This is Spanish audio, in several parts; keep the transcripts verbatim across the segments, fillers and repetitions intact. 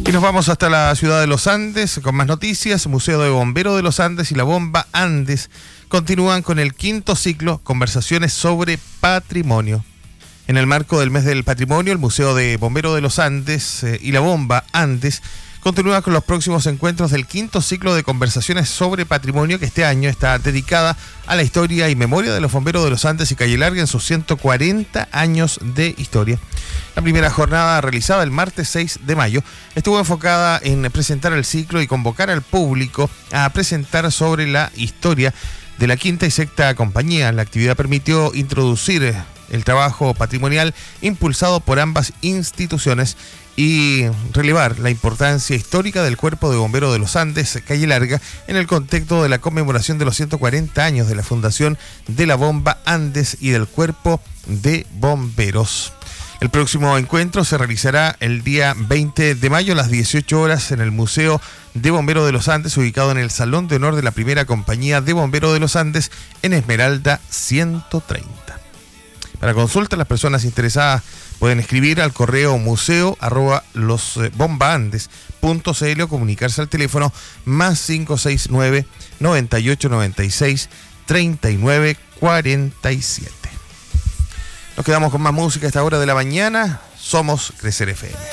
Y nos vamos hasta la ciudad de Los Andes con más noticias. Museo de Bomberos de Los Andes y la Bomba Andes continúan con el quinto ciclo Conversaciones sobre Patrimonio. En el marco del mes del patrimonio, el Museo de Bomberos de los Andes eh, y la Bomba Andes continúa con los próximos encuentros del quinto ciclo de conversaciones sobre patrimonio, que este año está dedicada a la historia y memoria de los bomberos de los Andes y Calle Larga en sus ciento cuarenta años de historia. La primera jornada, realizada el martes seis de mayo, estuvo enfocada en presentar el ciclo y convocar al público a presentar sobre la historia de la quinta y sexta compañía. La actividad permitió introducir el trabajo patrimonial impulsado por ambas instituciones y relevar la importancia histórica del Cuerpo de Bomberos de los Andes, Calle Larga, en el contexto de la conmemoración de los ciento cuarenta años de la fundación de la Bomba Andes y del Cuerpo de Bomberos. El próximo encuentro se realizará el día veinte de mayo a las dieciocho horas en el Museo de Bomberos de los Andes, ubicado en el Salón de Honor de la Primera Compañía de Bomberos de los Andes en Esmeralda ciento treinta. Para consulta, las personas interesadas pueden escribir al correo museo arroba los bombaandes punto cl o comunicarse al teléfono más cinco seis nueve, noventa y ocho, noventa y seis, treinta y nueve, cuarenta y siete. Nos quedamos con más música a esta hora de la mañana. Somos Crecer F M.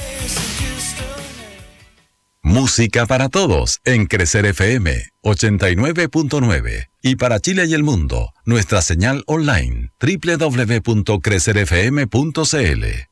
Música para todos en Crecer F M ochenta y nueve punto nueve. Y para Chile y el mundo, nuestra señal online doble u doble u doble u punto crecer f m punto c l.